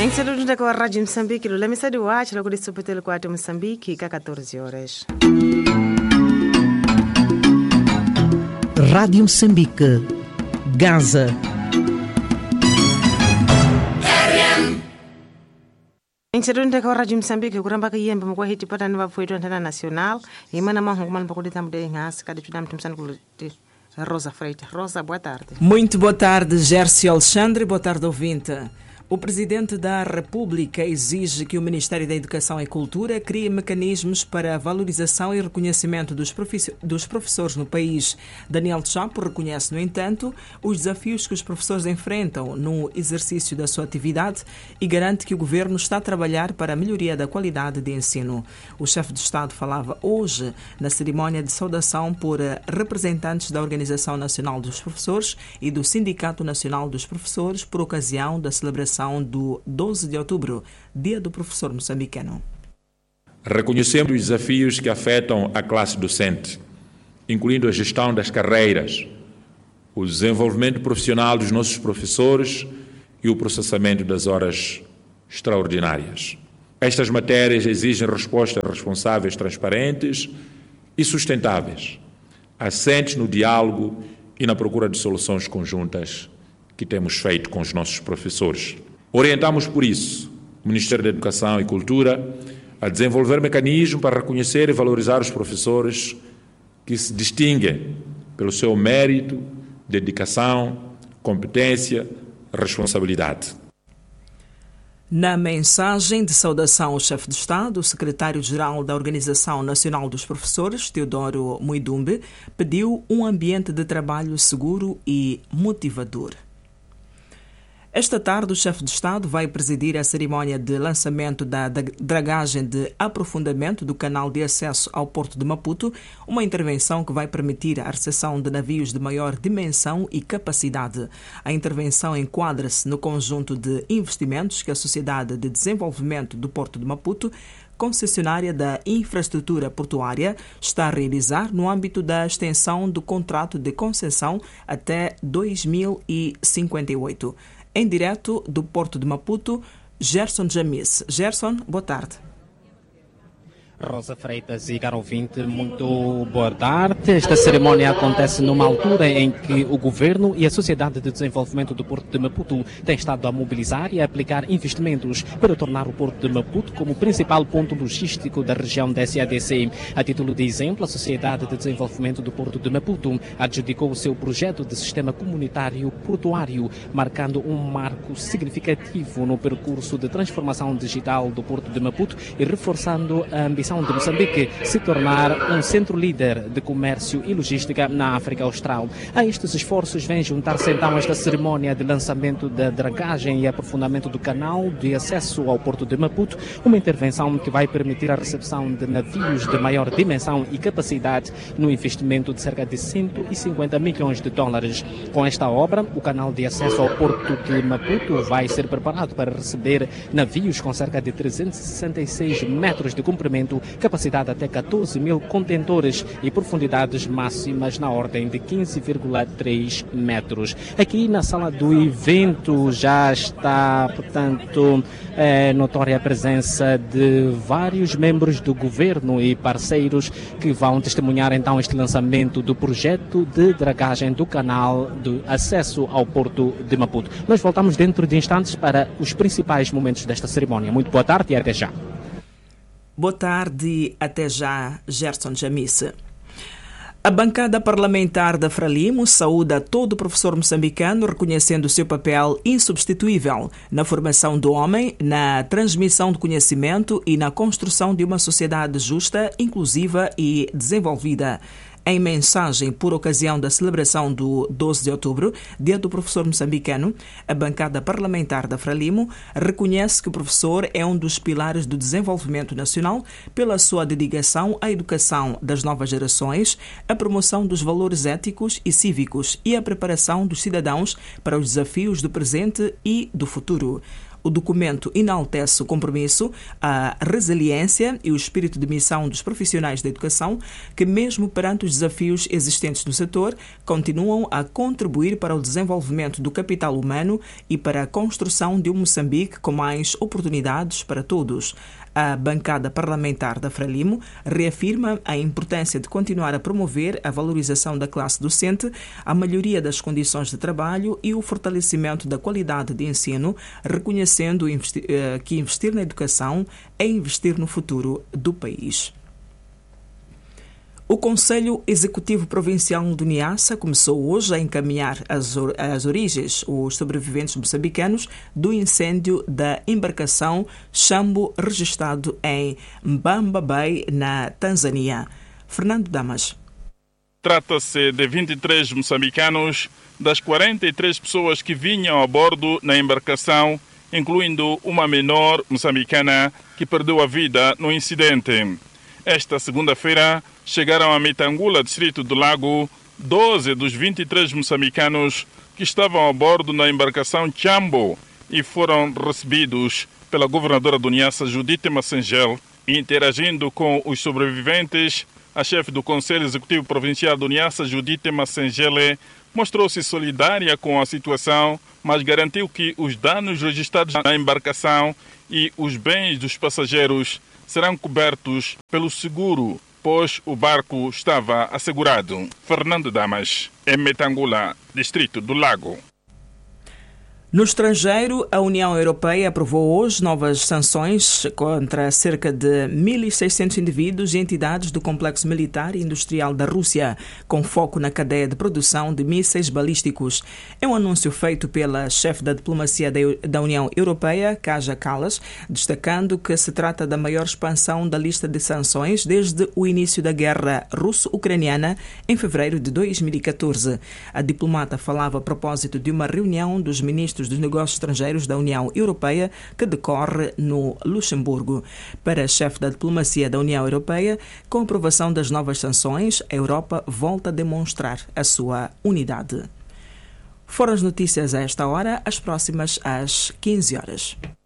Encerrando com a Rádio Moçambique, o Lemissa de Watch, logo de Supetelo 4 Moçambique, que 14 horas. Rádio Moçambique, Gaza. Encerrando com a Rádio Moçambique, o Gramba que ia para o Hiti para a Foito Internacional, e mana mão com uma coisa de engas, cada estudante começando com Rosa Freitas. Rosa, boa tarde. Muito boa tarde, Gércio Alexandre, boa tarde, ouvinte. O Presidente da República exige que o Ministério da Educação e Cultura crie mecanismos para a valorização e reconhecimento dos professores no país. Daniel Chapo reconhece, no entanto, os desafios que os professores enfrentam no exercício da sua atividade e garante que o Governo está a trabalhar para a melhoria da qualidade de ensino. O chefe de Estado falava hoje na cerimónia de saudação por representantes da Organização Nacional dos Professores e do Sindicato Nacional dos Professores por ocasião da celebração do 12 de outubro, Dia do Professor Moçambicano. Reconhecemos os desafios que afetam a classe docente, incluindo a gestão das carreiras, o desenvolvimento profissional dos nossos professores e o processamento das horas extraordinárias. Estas matérias exigem respostas responsáveis, transparentes e sustentáveis, assentes no diálogo e na procura de soluções conjuntas que temos feito com os nossos professores. Orientamos, por isso, o Ministério da Educação e Cultura a desenvolver mecanismos para reconhecer e valorizar os professores que se distinguem pelo seu mérito, dedicação, competência, responsabilidade. Na mensagem de saudação ao chefe de Estado, o secretário-geral da Organização Nacional dos Professores, Teodoro Muidumbe, pediu um ambiente de trabalho seguro e motivador. Esta tarde, o chefe de Estado vai presidir a cerimónia de lançamento da dragagem de aprofundamento do canal de acesso ao Porto de Maputo, uma intervenção que vai permitir a recepção de navios de maior dimensão e capacidade. A intervenção enquadra-se no conjunto de investimentos que a Sociedade de Desenvolvimento do Porto de Maputo, concessionária da infraestrutura portuária, está a realizar no âmbito da extensão do contrato de concessão até 2058. Em direto do Porto de Maputo, Gerson Jamis. Gerson, boa tarde. Rosa Freitas e caro ouvinte, muito boa tarde. Esta cerimónia acontece numa altura em que o Governo e a Sociedade de Desenvolvimento do Porto de Maputo têm estado a mobilizar e a aplicar investimentos para tornar o Porto de Maputo como principal ponto logístico da região da SADC. A título de exemplo, a Sociedade de Desenvolvimento do Porto de Maputo adjudicou o seu projeto de sistema comunitário portuário, marcando um marco significativo no percurso de transformação digital do Porto de Maputo e reforçando a ambição de Moçambique se tornar um centro líder de comércio e logística na África Austral. A estes esforços vem juntar-se então esta cerimónia de lançamento da dragagem e aprofundamento do canal de acesso ao Porto de Maputo, uma intervenção que vai permitir a recepção de navios de maior dimensão e capacidade no investimento de cerca de 150 milhões de dólares. Com esta obra, o canal de acesso ao Porto de Maputo vai ser preparado para receber navios com cerca de 366 metros de comprimento, capacidade até 14 mil contentores e profundidades máximas na ordem de 15,3 metros. Aqui na sala do evento já está, portanto, notória a presença de vários membros do Governo e parceiros que vão testemunhar então este lançamento do projeto de dragagem do canal de acesso ao Porto de Maputo. Nós voltamos dentro de instantes para os principais momentos desta cerimónia. Muito boa tarde e até já. Boa tarde e até já, Gerson Jamis. A bancada parlamentar da Frelimo saúda todo professor moçambicano, reconhecendo o seu papel insubstituível na formação do homem, na transmissão de conhecimento e na construção de uma sociedade justa, inclusiva e desenvolvida. Em mensagem por ocasião da celebração do 12 de outubro, Dia do Professor Moçambicano, a bancada parlamentar da Frelimo reconhece que o professor é um dos pilares do desenvolvimento nacional pela sua dedicação à educação das novas gerações, a promoção dos valores éticos e cívicos e a preparação dos cidadãos para os desafios do presente e do futuro. O documento enaltece o compromisso, a resiliência e o espírito de missão dos profissionais da educação que, mesmo perante os desafios existentes no setor, continuam a contribuir para o desenvolvimento do capital humano e para a construção de um Moçambique com mais oportunidades para todos. A bancada parlamentar da Frelimo reafirma a importância de continuar a promover a valorização da classe docente, a melhoria das condições de trabalho e o fortalecimento da qualidade de ensino, reconhecendo que investir na educação é investir no futuro do país. O Conselho Executivo Provincial do Niassa começou hoje a encaminhar as origens, os sobreviventes moçambicanos, do incêndio da embarcação Chambo, registrado em Mbamba Bay, na Tanzânia. Fernando Damas. Trata-se de 23 moçambicanos das 43 pessoas que vinham a bordo na embarcação, incluindo uma menor moçambicana que perdeu a vida no incidente. Esta segunda-feira chegaram a Metangula, distrito do Lago, 12 dos 23 moçambicanos que estavam a bordo na embarcação Chambo e foram recebidos pela governadora do Niassa, Judite Massengel. Interagindo com os sobreviventes, a chefe do Conselho Executivo Provincial do Niassa, Judite Massengele, mostrou-se solidária com a situação, mas garantiu que os danos registrados na embarcação e os bens dos passageiros serão cobertos pelo seguro, pois o barco estava assegurado. Fernando Damas, em Metangula, distrito do Lago. No estrangeiro, a União Europeia aprovou hoje novas sanções contra cerca de 1.600 indivíduos e entidades do complexo militar e industrial da Rússia, com foco na cadeia de produção de mísseis balísticos. É um anúncio feito pela chefe da diplomacia da União Europeia, Kaja Kallas, destacando que se trata da maior expansão da lista de sanções desde o início da guerra russo-ucraniana em fevereiro de 2014. A diplomata falava a propósito de uma reunião dos ministros dos Negócios Estrangeiros da União Europeia que decorre no Luxemburgo. Para a chefe da diplomacia da União Europeia, com a aprovação das novas sanções, a Europa volta a demonstrar a sua unidade. Foram as notícias a esta hora, as próximas às 15 horas.